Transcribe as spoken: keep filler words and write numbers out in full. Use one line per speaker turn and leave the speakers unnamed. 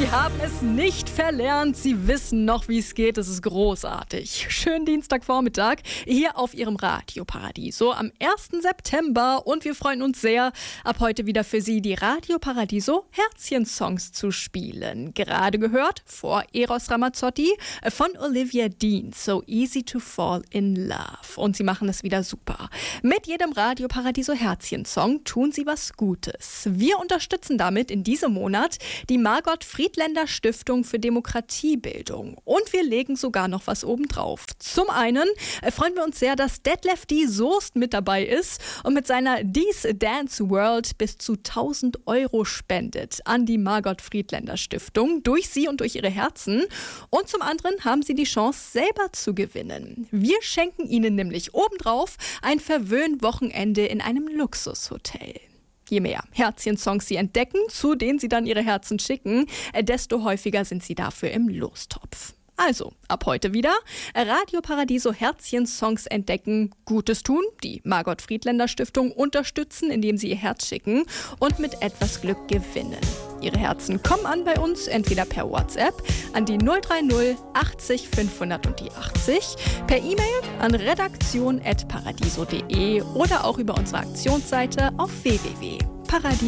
Sie haben es nicht verlernt. Sie wissen noch, wie es geht. Es ist großartig. Schönen Dienstagvormittag hier auf Ihrem Radio Paradiso am ersten September. Und wir freuen uns sehr, ab heute wieder für Sie die Radio Paradiso Herzchen-Songs zu spielen. Gerade gehört vor Eros Ramazzotti von Olivia Dean. So Easy to Fall in Love. Und Sie machen es wieder super. Mit jedem Radio Paradiso Herzchen-Song tun Sie was Gutes. Wir unterstützen damit in diesem Monat die Margot Friedländer Stiftung für Demokratiebildung. Und wir legen sogar noch was obendrauf. Zum einen freuen wir uns sehr, dass Detlef D. Soest mit dabei ist und mit seiner This Dance World bis zu tausend Euro spendet an die Margot Friedländer Stiftung durch Sie und durch Ihre Herzen. Und zum anderen haben Sie die Chance, selber zu gewinnen. Wir schenken Ihnen nämlich obendrauf ein Verwöhnwochenende in einem Luxushotel. Je mehr Herzchen-Songs Sie entdecken, zu denen Sie dann Ihre Herzen schicken, desto häufiger sind Sie dafür im Lostopf. Also, ab heute wieder Radio Paradiso Herzchen-Songs entdecken, Gutes tun, die Margot Friedländer Stiftung unterstützen, indem Sie Ihr Herz schicken und mit etwas Glück gewinnen. Ihre Herzen kommen an bei uns, entweder per WhatsApp an die null drei null achtzig fünfhundert und die achtzig, per E-Mail an redaktion at paradiso punkt de oder auch über unsere Aktionsseite auf w w w punkt paradiso